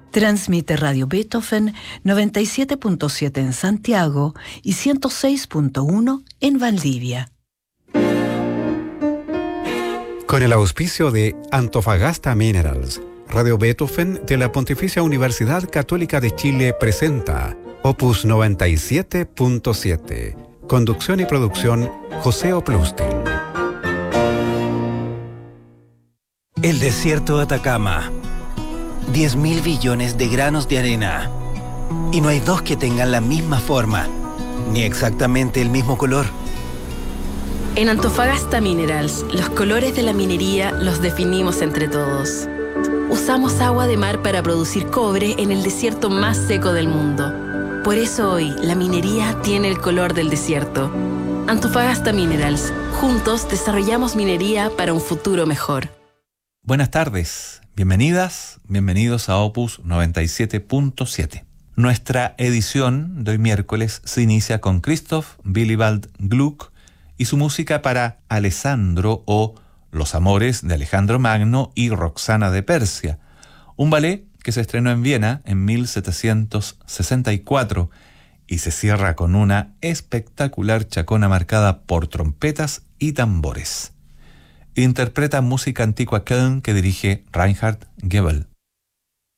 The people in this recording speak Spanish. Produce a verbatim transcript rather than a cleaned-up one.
Transmite Radio Beethoven noventa y siete punto siete en Santiago y ciento seis punto uno en Valdivia. Con el auspicio de Antofagasta Minerals, Radio Beethoven de la Pontificia Universidad Católica de Chile presenta Opus noventa y siete punto siete. Conducción y producción José Oplustin. El desierto de Atacama. diez mil billones de granos de arena. Y no hay dos que tengan la misma forma, ni exactamente el mismo color. En Antofagasta Minerals, los colores de la minería los definimos entre todos. Usamos agua de mar para producir cobre en el desierto más seco del mundo. Por eso hoy, la minería tiene el color del desierto. Antofagasta Minerals. Juntos desarrollamos minería para un futuro mejor. Buenas tardes. Bienvenidas, bienvenidos a Opus noventa y siete punto siete. Nuestra edición de hoy miércoles se inicia con Christoph Willibald Gluck y su música para Alessandro o Los Amores de Alejandro Magno y Roxana de Persia, un ballet que se estrenó en Viena en mil setecientos sesenta y cuatro y se cierra con una espectacular chacona marcada por trompetas y tambores. Interpreta música antigua Köln que dirige Reinhard Goebel.